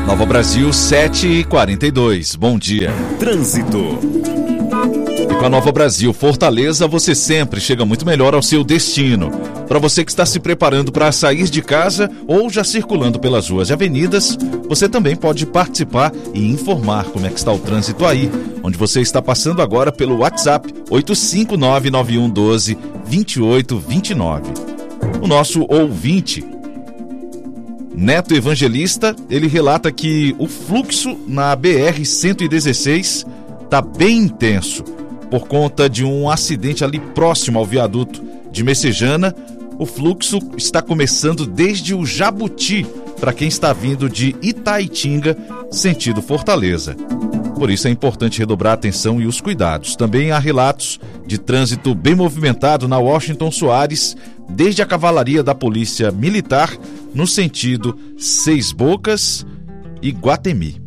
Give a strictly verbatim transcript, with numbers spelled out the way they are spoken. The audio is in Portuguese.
Nova Brasil, sete e quarenta e dois. Bom dia. Trânsito. E com a Nova Brasil Fortaleza, você sempre chega muito melhor ao seu destino. Para você que está se preparando para sair de casa ou já circulando pelas ruas e avenidas, você também pode participar e informar como é que está o trânsito aí, onde você está passando agora pelo WhatsApp oito cinco nove nove um um dois, dois oito dois nove. O nosso ouvinte, Neto Evangelista, ele relata que o fluxo na B R cento e dezesseis está bem intenso por conta de um acidente ali próximo ao viaduto de Messejana. O fluxo está começando desde o Jabuti para quem está vindo de Itaitinga, sentido Fortaleza. Por isso é importante redobrar a atenção e os cuidados. Também há relatos de trânsito bem movimentado na Washington Soares, desde a cavalaria da Polícia Militar, no sentido Seis Bocas e Guatemi.